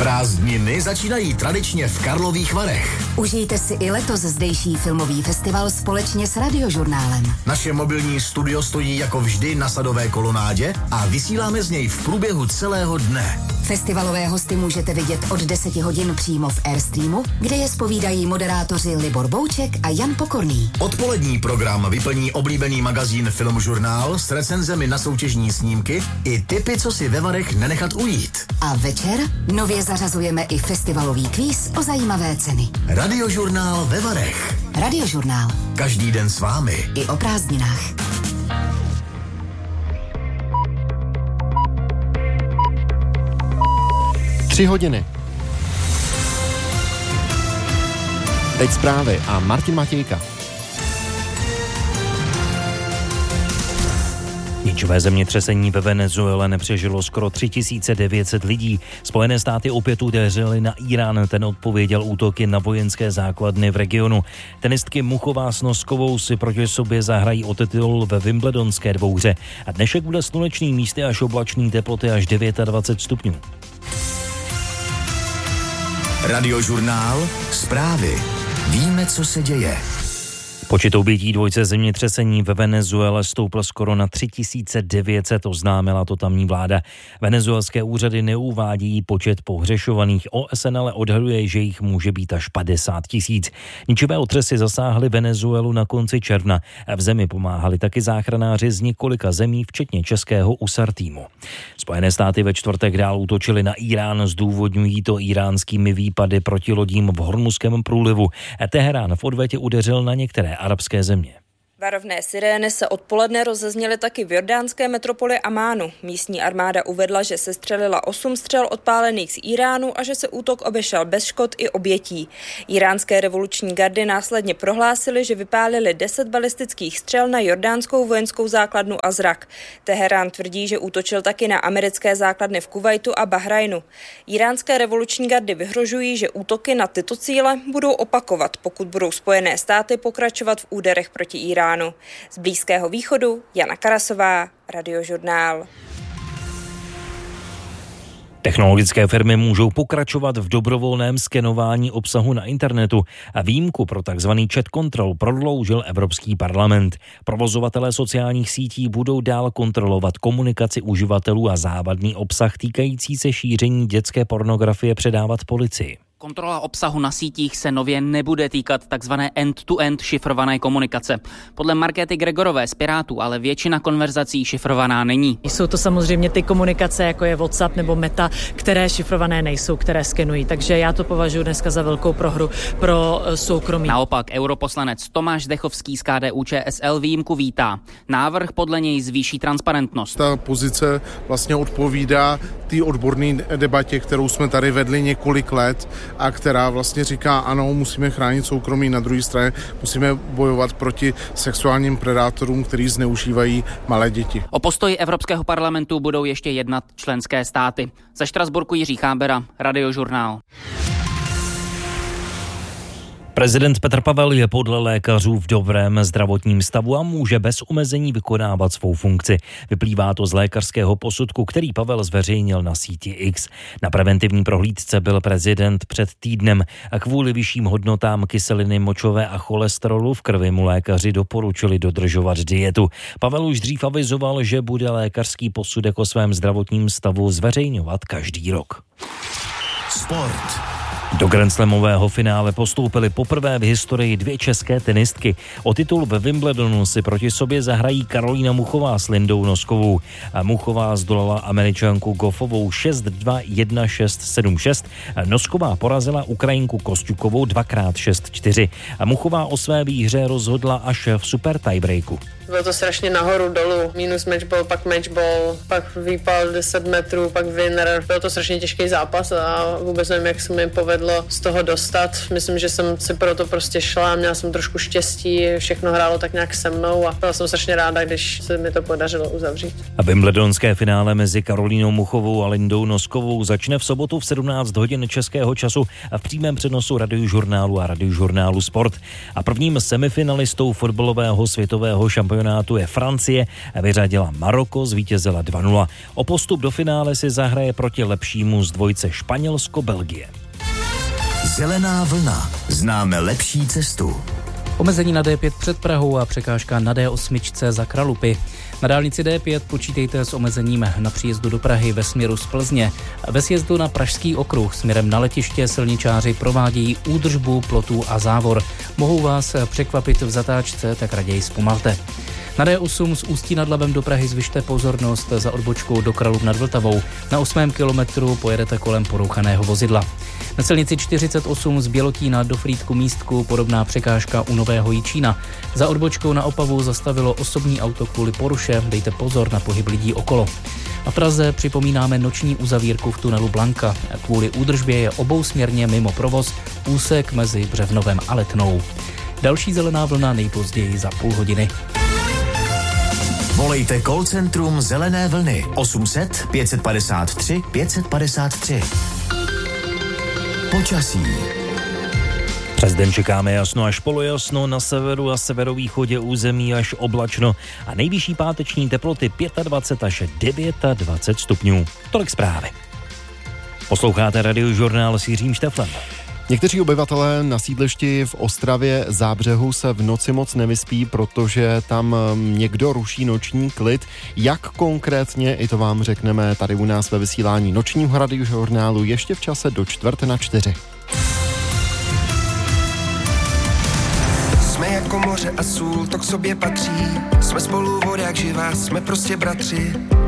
Prázdniny začínají tradičně v Karlových Varech. Užijte si i letos zdejší filmový festival společně s Radiožurnálem. Naše mobilní studio stojí jako vždy na Sadové kolonádě a vysíláme z něj v průběhu celého dne. Festivalové hosty můžete vidět od 10 hodin přímo v Airstreamu, kde je zpovídají moderátoři Libor Bouček a Jan Pokorný. Odpolední program vyplní oblíbený magazín Filmžurnál s recenzemi na soutěžní snímky i tipy, co si ve Varech nenechat ujít. A večer nově zařazujeme i festivalový kvíz o zajímavé ceny. Radiožurnál ve Varech. Radiožurnál. Každý den s vámi. I o prázdninách. Tři hodiny. Teď zprávy a Martin Matějka. Ničivé zemětřesení ve Venezuele nepřežilo skoro 3900 lidí. Spojené státy opět udeřily na Irán, ten odpověděl útoky na vojenské základny v regionu. Tenistky Muchová s Noskovou si proti sobě zahrají o titul ve Wimbledonské dvouhře. A dnešek bude slunečný, místy až oblačný, teploty až 29 stupňů. Radiožurnál, zprávy. Víme, co se děje. Počet obětí dvojce zemětřesení ve Venezuele stoupl skoro na 3900, oznámila to tamní vláda. Venezuelské úřady neuvádějí počet pohřešovaných, OSN ale odhaduje, že jich může být až 50 000. Ničivé otřesy zasáhly Venezuelu na konci června. V zemi pomáhali taky záchranáři z několika zemí, včetně českého USAR-týmu. Spojené státy ve čtvrtek dál útočily na Irán, zdůvodňují to iránskými výpady proti lodím v Hormuzském průlivu. Teherán v odvetě udeřil na některé arabské země. Varovné sirény se odpoledne rozezněly taky v jordánské metropoli Amánu. Místní armáda uvedla, že se střelila 8 střel odpálených z Iránu a že se útok obešel bez škod i obětí. Iránské revoluční gardy následně prohlásily, že vypálili 10 balistických střel na jordánskou vojenskou základnu Azraq. Teherán tvrdí, že útočil taky na americké základny v Kuvajtu a Bahrajnu. Iránské revoluční gardy vyhrožují, že útoky na tyto cíle budou opakovat, pokud budou Spojené státy pokračovat v úderech proti Iránu. Z Blízkého východu Jana Karasová, Radiožurnál. Technologické firmy můžou pokračovat v dobrovolném skenování obsahu na internetu a výjimku pro tzv. Chat control prodloužil Evropský parlament. Provozovatelé sociálních sítí budou dál kontrolovat komunikaci uživatelů a závadný obsah týkající se šíření dětské pornografie předávat policii. Kontrola obsahu na sítích se nově nebude týkat takzvané end-to-end šifrované komunikace. Podle Markéty Gregorové z Pirátů ale většina konverzací šifrovaná není. Jsou to samozřejmě ty komunikace, jako je WhatsApp nebo Meta, které šifrované nejsou, které skenují. Takže já to považuji dneska za velkou prohru pro soukromí. Naopak europoslanec Tomáš Zdechovský z KDU-ČSL výjimku vítá. Návrh podle něj zvýší transparentnost. Ta pozice vlastně odpovídá té odborné debatě, kterou jsme tady vedli několik let, a která vlastně říká, ano, musíme chránit soukromí, na druhé straně musíme bojovat proti sexuálním predátorům, kteří zneužívají malé děti. O postoji Evropského parlamentu budou ještě jednat členské státy. Ze Štrasburku Jiří Chábera, Radiožurnál. Prezident Petr Pavel je podle lékařů v dobrém zdravotním stavu a může bez omezení vykonávat svou funkci. Vyplývá to z lékařského posudku, který Pavel zveřejnil na síti X. Na preventivní prohlídce byl prezident před týdnem a kvůli vyšším hodnotám kyseliny močové a cholesterolu v krvi mu lékaři doporučili dodržovat dietu. Pavel už dřív avizoval, že bude lékařský posudek o svém zdravotním stavu zveřejňovat každý rok. Sport. Do grandslamového finále postoupily poprvé v historii 2 české tenistky. O titul ve Wimbledonu si proti sobě zahrají Karolína Muchová s Lindou Noskovou. Muchová zdolala Američanku Goffovou 6-2, 1-6, 7-6. Nosková porazila Ukrajinku Kostjukovou 2x6-4. Muchová o své výhře rozhodla až v super tiebreaku. Bylo to strašně nahoru dolů, minus matchball, pak matchball, pak výpal 10 metrů, pak winner. Byl to strašně těžký zápas a vůbec nevím, jak se mi povedlo z toho dostat. Myslím, že jsem si pro to prostě šla, měla jsem trošku štěstí, všechno hrálo tak nějak se mnou a byla jsem strašně ráda, když se mi to podařilo uzavřít. A wimbledonské finále mezi Karolínou Muchovou a Lindou Noskovou začne v sobotu v 17 hodin českého času a v přímém přenosu Radiožurnálu a Radiožurnálu Sport. A prvním semifinalistou fotbalového světového šampionátu šampionátu je Francie, vyřadila Maroko, zvítězila 2-0. O postup do finále si zahraje proti lepšímu z dvojce Španělsko-Belgie. Zelená vlna. Známe lepší cestu. Omezení na D5 před Prahou a překážka na D8 za Kralupy. Na dálnici D5 počítejte s omezením na příjezdu do Prahy ve směru z Plzně. Ve sjezdu na Pražský okruh směrem na letiště silničáři provádějí údržbu plotů a závor. Mohou vás překvapit v zatáčce, tak raději zpomalte. Na D8 z Ústí nad Labem do Prahy zvyšte pozornost za odbočkou do Kralub nad Vltavou. Na 8. kilometru pojedete kolem porouchaného vozidla. Na silnici 48 z Bělotína do Frýdku Místku podobná překážka u Nového Jičína. Za odbočkou na Opavu zastavilo osobní auto kvůli poruše, dejte pozor na pohyb lidí okolo. A v Praze připomínáme noční uzavírku v tunelu Blanka. Kvůli údržbě je obousměrně mimo provoz úsek mezi Břevnovem a Letnou. Další zelená vlna nejpozději za půl hodiny. Volejte call centrum Zelené vlny 800 553 553. Počasí. Přes den čekáme jasno až polojasno, na severu a severovýchodě území až oblačno a nejvyšší páteční teploty 25 až 29 stupňů. Tolik zprávy. Posloucháte Radiožurnál s Jiřím Šteflem. Někteří obyvatelé na sídlišti v Ostravě Zábřehu se v noci moc nevyspí, protože tam někdo ruší noční klid. Jak konkrétně, i to vám řekneme tady u nás ve vysílání nočního Radiožurnálu ještě v čase do 3:45. Jsme jako moře a sůl, to k sobě patří. Jsme spolu vodák živá, jsme prostě bratři.